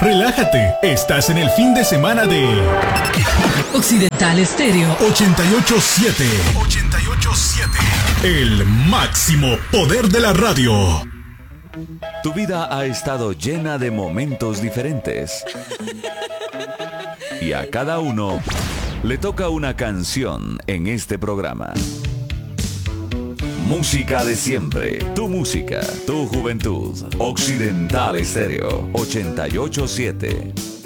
Relájate, estás en el fin de semana de Occidental Estéreo 887. 887. El máximo poder de la radio. Tu vida ha estado llena de momentos diferentes. Y a cada uno le toca una canción en este programa. Música de siempre, tu música, tu juventud. Occidental Estéreo 887.